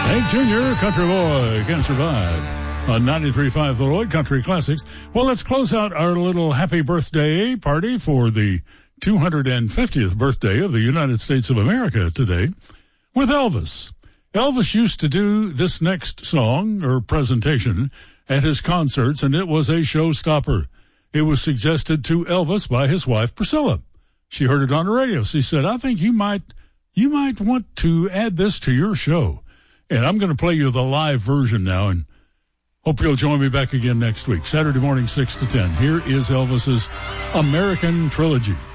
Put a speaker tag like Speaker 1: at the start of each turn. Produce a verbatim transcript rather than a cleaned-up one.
Speaker 1: Hank Junior, Country Boy, Can't Survive on ninety-three point five The Lloyd Country Classics. Well, let's close out our little happy birthday party for the two hundred fiftieth birthday of the United States of America today with Elvis. Elvis used to do this next song or presentation at his concerts, and it was a showstopper. It was suggested to Elvis by his wife, Priscilla. She heard it on the radio. She said, I think you might, you might want to add this to your show. And I'm going to play you the live version now, and hope you'll join me back again next week, Saturday morning, six to ten. Here is Elvis's American Trilogy.